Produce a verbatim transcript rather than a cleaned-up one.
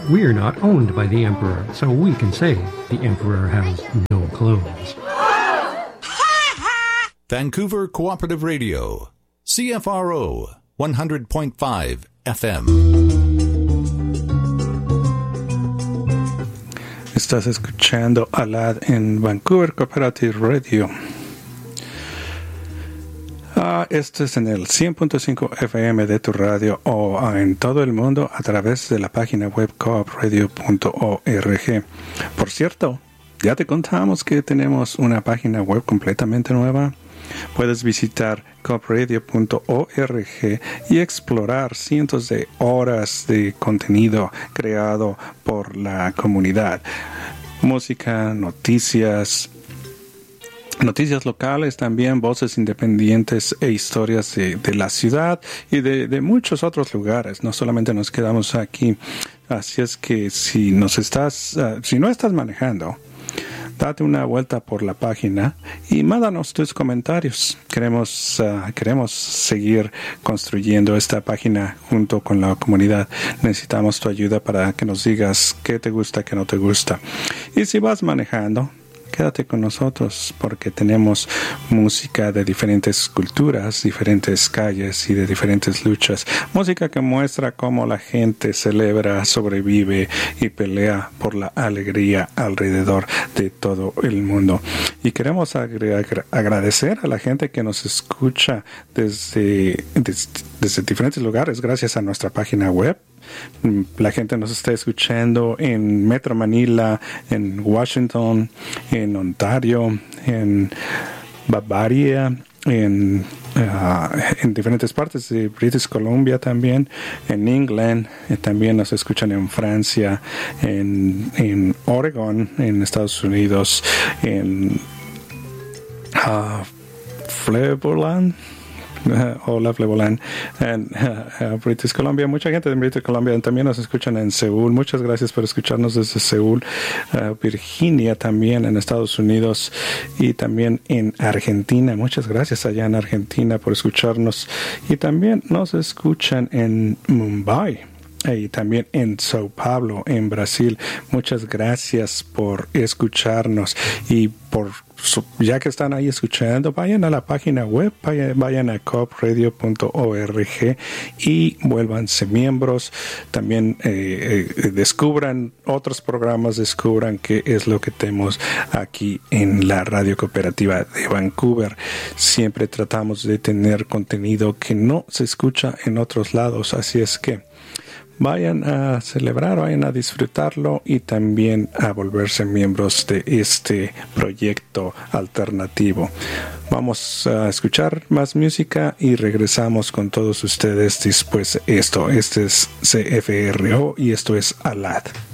we're not owned by the Emperor, so we can say the Emperor has no clothes. Vancouver Cooperative Radio, C F R O, one hundred point five F M. Estás escuchando Alad en Vancouver Cooperative Radio. Uh, esto es en el cien punto cinco F M de tu radio o uh, en todo el mundo a través de la página web coop radio punto org. Por cierto, ya te contamos que tenemos una página web completamente nueva. Puedes visitar coop radio punto org y explorar cientos de horas de contenido creado por la comunidad. Música, noticias, noticias locales, también voces independientes e historias de, de la ciudad y de, de muchos otros lugares. No solamente nos quedamos aquí. Así es que si nos estás, uh, si no estás manejando, date una vuelta por la página y mándanos tus comentarios. Queremos, uh, queremos seguir construyendo esta página junto con la comunidad. Necesitamos tu ayuda para que nos digas qué te gusta, qué no te gusta. Y si vas manejando, quédate con nosotros porque tenemos música de diferentes culturas, diferentes calles y de diferentes luchas. Música que muestra cómo la gente celebra, sobrevive y pelea por la alegría alrededor de todo el mundo. Y queremos agra- agradecer a la gente que nos escucha desde, desde, desde diferentes lugares gracias a nuestra página web. La gente nos está escuchando en Metro Manila, en Washington, en Ontario, en Bavaria, en, uh, en diferentes partes de British Columbia también, en England, eh, también nos escuchan en Francia, en, en Oregon, en Estados Unidos, en uh, Flevoland. Uh, hola Flevoland en uh, uh, British Columbia. Mucha gente de British Columbia también nos escuchan en Seúl. Muchas gracias por escucharnos desde Seúl. uh, Virginia también en Estados Unidos y también en Argentina. Muchas gracias allá en Argentina por escucharnos y también nos escuchan en Mumbai y también en Sao Paulo, en Brasil. Muchas gracias por escucharnos y por ya que están ahí escuchando, vayan a la página web, vayan, vayan a coop radio punto org y vuélvanse miembros. También eh, eh, descubran otros programas, descubran qué es lo que tenemos aquí en la radio cooperativa de Vancouver. Siempre tratamos de tener contenido que no se escucha en otros lados, así es que vayan a celebrar, vayan a disfrutarlo y también a volverse miembros de este proyecto alternativo. Vamos a escuchar más música y regresamos con todos ustedes después de esto. Este es C F R O y esto es Alad.